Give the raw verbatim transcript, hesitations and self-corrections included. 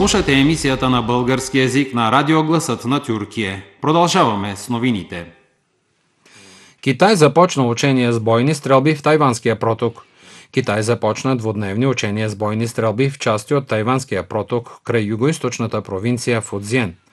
Слушате емисията на български език на радио Гласът на Тюркия. Продължаваме с новините. Китай започна учения с бойни стрелби в Тайванския проток. Китай започна двудневни учения с бойни стрелби в части от Тайванския проток край югоизточната провинция Фудзиен.